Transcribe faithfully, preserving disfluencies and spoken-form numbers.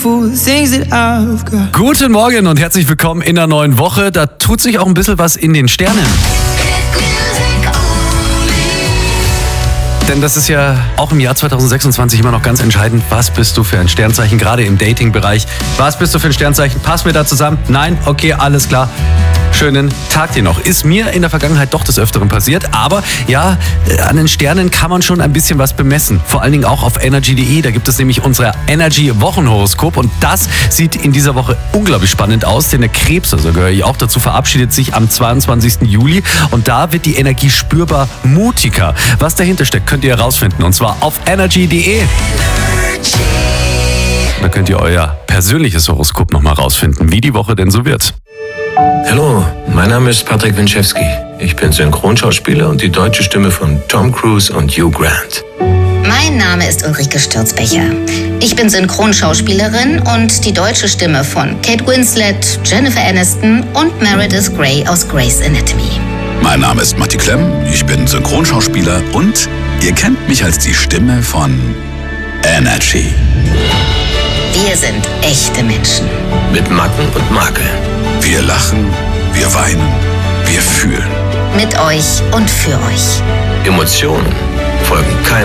beautiful things that I've got. Guten Morgen und herzlich willkommen in der neuen Woche. Da tut sich auch ein bisschen was in den Sternen. Denn das ist ja auch im Jahr zweitausendsechsundzwanzig immer noch ganz entscheidend. Was bist du für ein Sternzeichen, gerade im Dating-Bereich? Was bist du für ein Sternzeichen? Passen wir da zusammen? Nein? Okay, alles klar. Schönen Tag dir noch. Ist mir in der Vergangenheit doch des Öfteren passiert. Aber ja, an den Sternen kann man schon ein bisschen was bemessen. Vor allen Dingen auch auf energy punkt de. Da gibt es nämlich unser Energy-Wochenhoroskop. Und das sieht in dieser Woche unglaublich spannend aus. Denn der Krebs, also gehöre ich auch dazu, verabschiedet sich am zweiundzwanzigsten Juli. Und da wird die Energie spürbar mutiger. Was dahinter steckt, könnt ihr herausfinden. Und zwar auf energy punkt de. Da könnt ihr euer persönliches Horoskop nochmal rausfinden, wie die Woche denn so wird. Hallo, mein Name ist Patrick Winchewski. Ich bin Synchronschauspieler und die deutsche Stimme von Tom Cruise und Hugh Grant. Mein Name ist Ulrike Stürzbecher. Ich bin Synchronschauspielerin und die deutsche Stimme von Kate Winslet, Jennifer Aniston und Meredith Grey aus Grey's Anatomy. Mein Name ist Matti Klemm, ich bin Synchronschauspieler und ihr kennt mich als die Stimme von Energy. Wir sind echte Menschen. Mit Macken und Makeln. Wir lachen, wir weinen, wir fühlen. Mit euch und für euch. Emotionen folgen keinem